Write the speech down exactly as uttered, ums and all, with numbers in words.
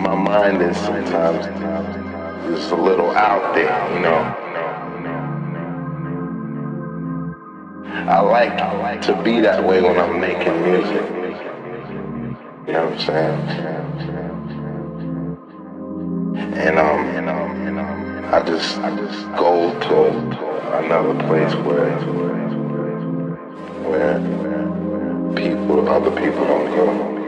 my mind is sometimes just a little out there, you know. I like to be that way when I'm making music. You know what I'm saying? And um, I just I just go to another place where where people, other people don't go.